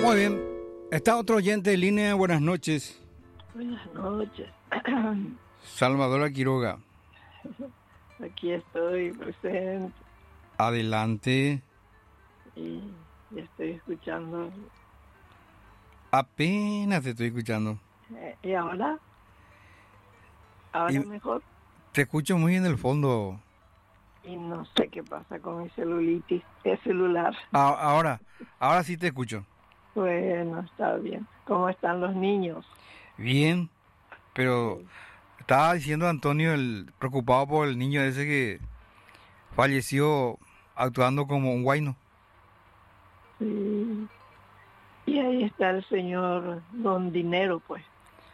Muy bien. Está otro oyente en línea. Buenas noches. Buenas noches. Salvador Quiroga. Aquí estoy presente Adelante. y estoy escuchando. Apenas te estoy escuchando. ¿Y ahora? ¿Ahora Y- mejor? Te escucho muy en el fondo. Y no sé qué pasa con mi celulitis, el celular. Ahora sí te escucho. Bueno, está bien. ¿Cómo están los niños? Bien, pero estaba diciendo Antonio, el preocupado por el niño ese que falleció actuando como un guayno. Sí. Y ahí está el señor Don Dinero, pues.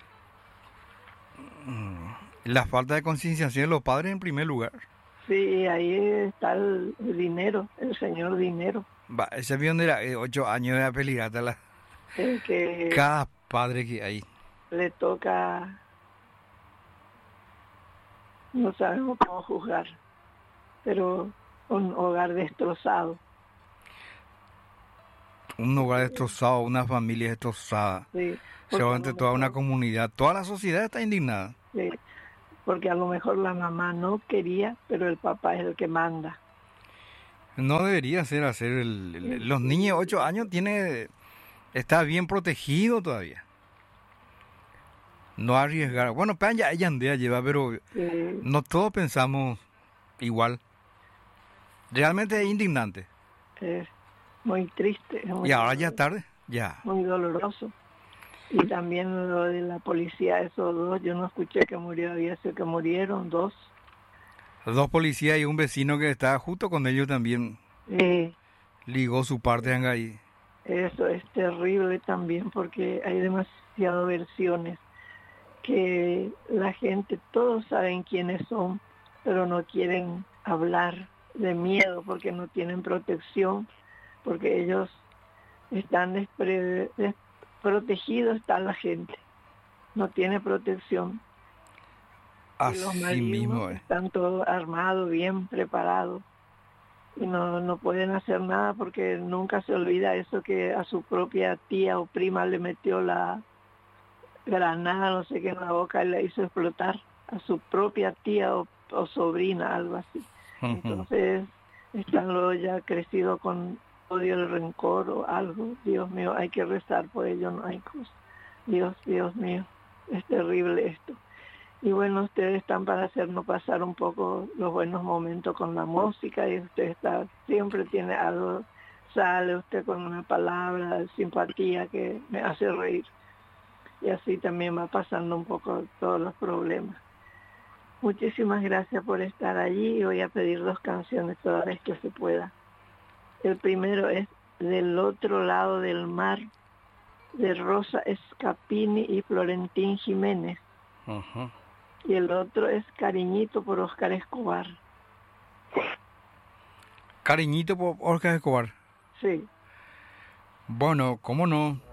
La falta de concienciación de los padres en primer lugar. Sí, ahí está el dinero, el señor Dinero, Va, ese avión de 8 años de peligata el que cada padre que hay. le toca, no sabemos cómo juzgar, pero un hogar destrozado. Un hogar destrozado, una familia destrozada. Sí, porque a Seguramente lo toda una mejor, comunidad, toda la sociedad está indignada. sí, porque a lo mejor la mamá no quería, pero el papá es el que manda. No debería ser hacer los niños de 8 años está bien protegido todavía. No arriesgar. Bueno, pero ya ella andea lleva, pero Sí, no todos pensamos igual. Realmente es indignante. es muy triste, es Y ahora ya es tarde, ya. muy doloroso. Y también lo de la policía, esos dos, yo no escuché que murió, había sido que murieron dos. Dos policías y un vecino que estaba justo con ellos también Eh, ligó su parte ahí. Eso es terrible también porque hay demasiadas versiones que la gente, todos saben quiénes son, pero no quieren hablar de miedo porque no tienen protección, porque ellos están desprotegidos, está la gente, no tiene protección. Y los Así malignos mismo es. están todos armados, bien preparados. Y no pueden hacer nada porque nunca se olvida eso que a su propia tía o prima le metió la granada, no sé qué, en la boca y la hizo explotar a su propia tía o sobrina, algo así. Entonces están luego ya crecidos con odio, el rencor o algo. Dios mío, hay que rezar por ello, no hay cosa. Dios mío, es terrible esto. Y bueno, ustedes están para hacernos pasar un poco los buenos momentos con la música y usted siempre tiene algo, sale usted con una palabra de simpatía que me hace reír. Y así también va pasando un poco todos los problemas. Muchísimas gracias por estar allí y voy a pedir 2 canciones toda vez que se pueda. El primero es Del otro lado del mar, de Rosa Escapini y Florentín Jiménez. Ajá. Y el otro es Cariñito por Oscar Escobar. Cariñito por Oscar Escobar. Sí. Bueno, cómo no.